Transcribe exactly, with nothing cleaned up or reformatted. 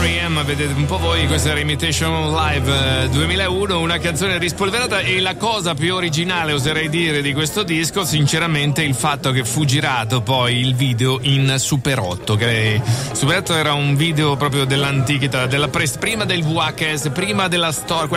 A M, vedete un po' voi, questa era Imitation Live eh, duemilauno, una canzone rispolverata, e la cosa più originale, oserei dire, di questo disco, sinceramente, il fatto che fu girato poi il video in Super otto, che Super otto era un video proprio dell'antichità, della pre- prima del V H S, prima della storia,